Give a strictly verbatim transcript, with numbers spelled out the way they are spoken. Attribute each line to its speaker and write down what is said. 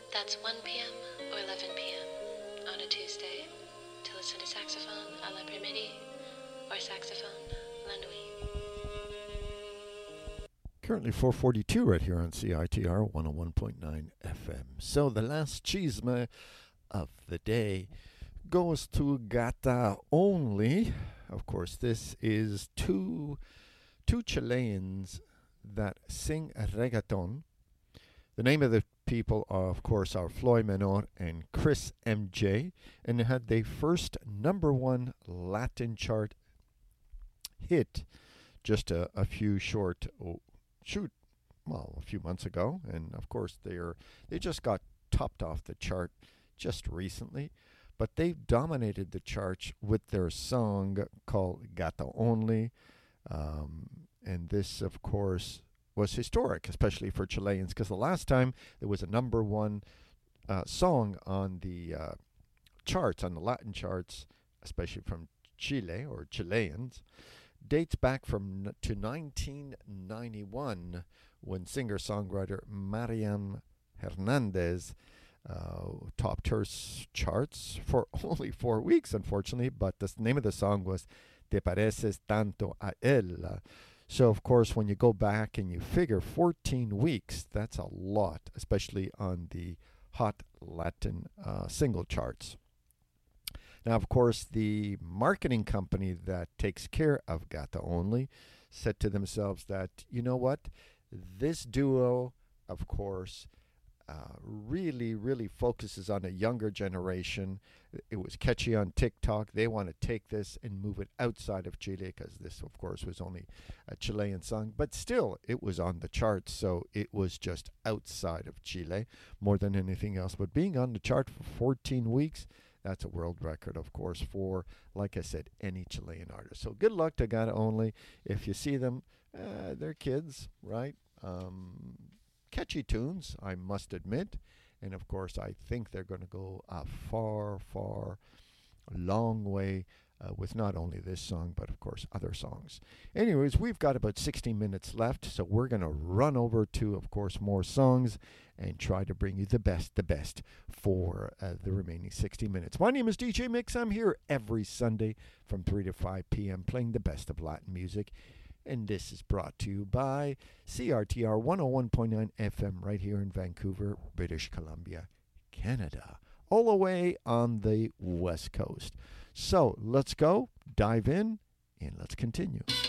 Speaker 1: That's one p.m. or eleven p.m. on a Tuesday to listen to saxophone à l'après-midi or saxophone la nuit.
Speaker 2: Currently four forty-two right here on C I T R one oh one point nine F M. So the last chisme of the day goes to Gata Only. Of course, this is two two Chileans that sing reggaeton. The name of the people, are, of course, are Floyd Menor and Chris M J, and they had their first number one Latin chart hit just a, a few short, oh, shoot, well, a few months ago. And, of course, they're they just got topped off the chart just recently. But they've dominated the charts with their song called Gata Only. Um, and this, of course, was historic, especially for Chileans, because the last time there was a number one uh, song on the uh, charts, on the Latin charts, especially from Chile or Chileans, dates back from n- to nineteen ninety-one, when singer-songwriter Mariam Hernandez uh, topped her s- charts for only four weeks, unfortunately. But the name of the song was Te pareces tanto a él. So, of course, when you go back and you figure fourteen weeks, that's a lot, especially on the hot Latin uh, single charts. Now, of course, the marketing company that takes care of Gata Only said to themselves that, you know what, this duo, of course, uh, really, really focuses on a younger generation. It was catchy on TikTok. They want to take this and move it outside of Chile, because this, of course, was only a Chilean song. But still, it was on the charts, so it was just outside of Chile more than anything else. But being on the chart for fourteen weeks, that's a world record, of course, for, like I said, any Chilean artist. So good luck to Gata Only. If you see them, uh, they're kids, right? Um, catchy tunes, I must admit. And, of course, I think they're going to go a far, far, long way uh, with not only this song, but, of course, other songs. Anyways, we've got about sixty minutes left, so we're going to run over to, of course, more songs and try to bring you the best, the best for uh, the remaining sixty minutes. My name is D J Mix. I'm here every Sunday from three to five p.m. playing the best of Latin music. And this is brought to you by C R T R one oh one point nine F M right here in Vancouver, British Columbia, Canada, all the way on the West Coast. So let's go, dive in, and let's continue.